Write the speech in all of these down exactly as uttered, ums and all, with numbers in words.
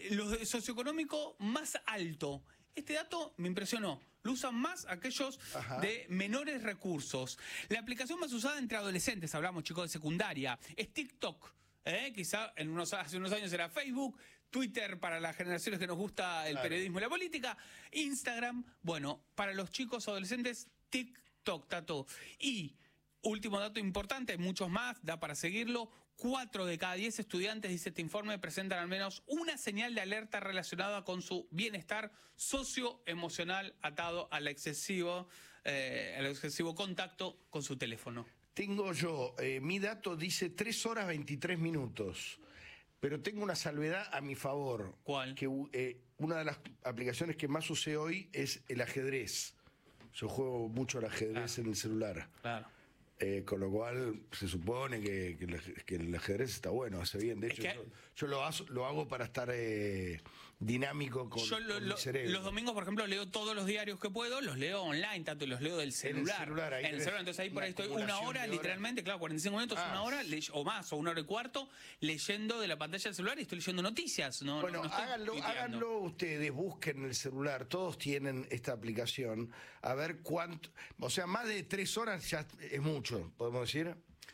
los de socioeconómico más alto. Este dato me impresionó. Lo usan más aquellos Ajá. de menores recursos. La aplicación más usada entre adolescentes, hablamos chicos de secundaria, es TikTok. ¿Eh? Quizá en unos, hace unos años era Facebook, Twitter para las generaciones que nos gusta el claro. periodismo y la política, Instagram, bueno, para los chicos adolescentes, TikTok, Tato. Y, último dato importante, hay muchos más, da para seguirlo, cuatro de cada diez estudiantes, dice este informe, presentan al menos una señal de alerta relacionada con su bienestar socioemocional atado al excesivo, eh, al excesivo contacto con su teléfono. Tengo yo, eh, mi dato dice tres horas veintitrés minutos, pero tengo una salvedad a mi favor. ¿Cuál? Que eh, una de las aplicaciones que más usé hoy es el ajedrez. Yo juego mucho al ajedrez claro. en el celular. Claro. Eh, con lo cual se supone que, que, el, que el ajedrez está bueno, hace bien. De hecho, es que... yo, yo lo, hago, lo hago para estar eh, dinámico con, yo lo, con lo, mi cerebro. Los domingos, por ejemplo, leo todos los diarios que puedo, los leo online, tanto los leo del celular. En el celular, ahí en el celular. Entonces ahí por ahí estoy una hora, literalmente, claro, cuarenta y cinco minutos, ah. una hora, o más, o una hora y cuarto, leyendo de la pantalla del celular y estoy leyendo noticias. No, bueno, no, no háganlo, háganlo ustedes, busquen en el celular, todos tienen esta aplicación, a ver cuánto, o sea, más de tres horas ya es mucho, podemos decir.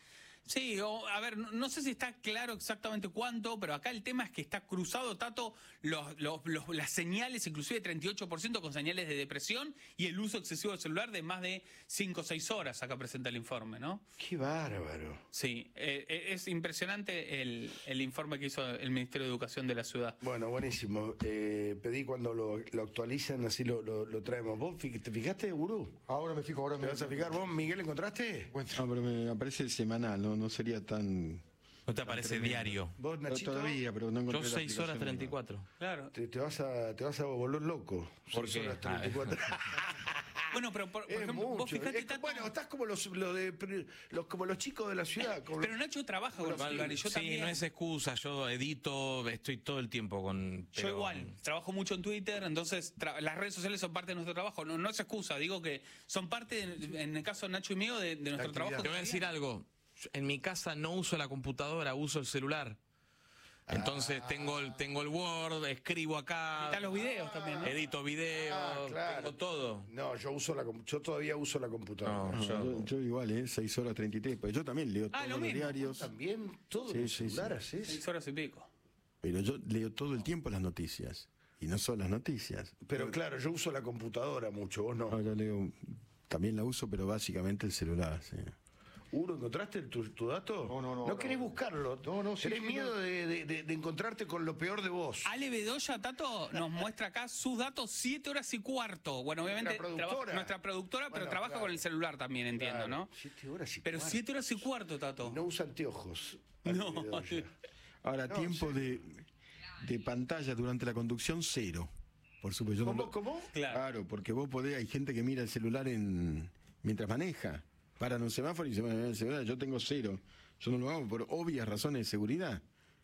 Sí, o, a ver, no, no sé si está claro exactamente cuánto, pero acá el tema es que está cruzado, Tato, los, los, los, las señales, inclusive treinta y ocho por ciento con señales de depresión y el uso excesivo del celular de más de cinco o seis horas, acá presenta el informe, ¿no? ¡Qué bárbaro! Sí, eh, es impresionante el, el informe que hizo el Ministerio de Educación de la ciudad. Bueno, buenísimo. Eh, pedí cuando lo, lo actualicen, así lo, lo, lo traemos. ¿Vos te fijaste, Gurú? Ahora me fijo, ahora me... ¿Te vas a fijar vos, Miguel, encontraste? No, pero me aparece semanal, no, no sería tan... ¿No te aparece diario? ¿Vos, Nachito? Todavía, pero no encontré Yo seis horas treinta y cuatro. Claro. Te, te, vas a, te vas a volver loco. ¿Por seis qué? horas treinta y cuatro. Bueno, pero por, por es ejemplo, mucho. vos fijate es, Tato, bueno, estás como los, lo de, los como los chicos de la ciudad. Como pero los, Nacho trabaja con el celular y yo sí, también. no es excusa, yo edito, estoy todo el tiempo con... Pero... Yo igual, trabajo mucho en Twitter, entonces las redes sociales son parte de nuestro trabajo. No, no es excusa, digo que son parte, de, en el caso de Nacho y mío, de, de nuestro trabajo. Te voy a decir algo, en mi casa no uso la computadora, uso el celular. Entonces ah. tengo el tengo el Word, escribo acá. Están los videos también, ¿no? Edito videos, ah, claro. tengo todo. No, yo uso la yo todavía uso la computadora. No, yo, yo, yo igual, ¿eh? seis horas treinta y tres. Pues yo también leo ah, todos los diarios. También todo sí, el sí, celular, sí. ¿sí? seis horas y pico. Pero yo leo todo el tiempo las noticias. Y no son las noticias. Pero claro, yo uso la computadora mucho, vos no. No, yo leo, también la uso, pero básicamente el celular, sí. Uro, ¿encontraste tu, tu dato? No, no, no. ¿No querés no. buscarlo? No, no, sí. ¿Tenés sí, miedo no. de, de, de, de encontrarte con lo peor de vos? Ale Bedoya, Tato, nos muestra acá sus datos, siete horas y cuarto. Bueno, obviamente, nuestra productora, trabaja, nuestra productora pero bueno, trabaja claro. con el celular también, entiendo, Claro. ¿no? Siete horas y Pero cuarto. siete horas y cuarto, Tato. Y no usa anteojos. No. Ahora, No, tiempo sí. de, de pantalla durante la conducción, cero. Por supuesto. ¿Cómo, no, cómo? Claro. Claro, porque vos podés, hay gente que mira el celular en mientras maneja. Paran un semáforo y se van a ver el celular. Yo tengo cero. Yo no lo hago por obvias razones de seguridad.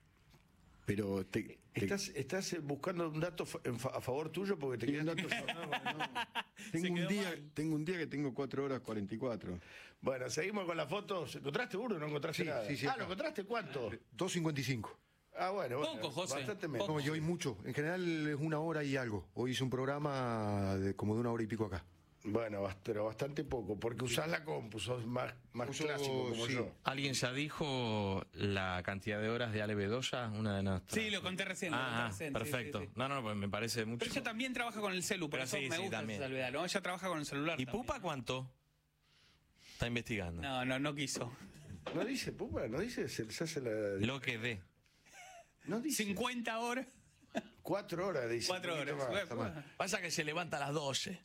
Pero te, te... ¿Estás, ¿Estás buscando un dato a favor tuyo? Porque te quedan datos... no, no. Tengo, un día, tengo un día que tengo cuatro horas cuarenta y cuatro. Bueno, seguimos con las fotos. ¿Encontraste uno o no encontraste Sí, nada? sí, sí, ah, acá. ¿lo encontraste cuánto? dos cincuenta y cinco. Ah, bueno, bueno. Poco, José. Bastante menos. Poco. No, yo hoy mucho. En general es una hora y algo. Hoy hice un programa de como de una hora y pico acá. Bueno, pero bastante poco, porque usás la compu, sos más, más Uso, clásico como sí. yo. ¿Alguien ya dijo la cantidad de horas de Ale Bedoya? Una de nuestras... Sí, lo conté recién. lo conté Ah, recién, perfecto. sí, sí, sí. No, no, pues me parece mucho. Pero ella también trabaja con el celu, por Pero eso sí, me sí, gusta también. esa salvedad, ¿no? Ella trabaja con el celular ¿Y también. Pupa cuánto? Está investigando. No, no, no quiso. ¿No dice, Pupa? ¿No dice? Se, se hace la... Lo que dé. ¿No dice? cincuenta horas. Cuatro horas, dice. Cuatro un poquito horas. más. Bueno, Pasa que se levanta a las doce.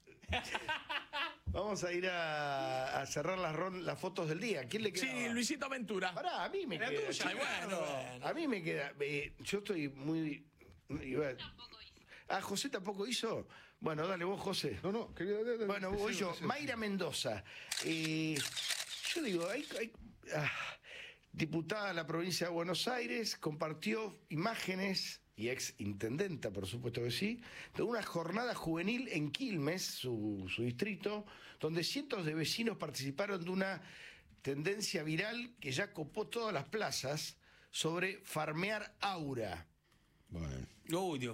Vamos a ir a, a cerrar las, ron, las fotos del día. ¿Quién le queda? Sí, Luisito Aventura. Pará, a mí me La queda. tuya, Ay, bueno, bueno. A mí me queda. Eh, yo estoy muy. iba- Ah, José tampoco hizo. Bueno, dale vos, José. No, no. Que, Bueno, voy yo. Mayra Mendoza. Eh, yo digo, hay, hay- ah, diputada de la provincia de Buenos Aires, compartió imágenes, y ex intendenta, por supuesto que sí, de una jornada juvenil en Quilmes, su, su distrito, donde cientos de vecinos participaron de una tendencia viral que ya copó todas las plazas sobre farmear aura. Bueno. uy, Dios.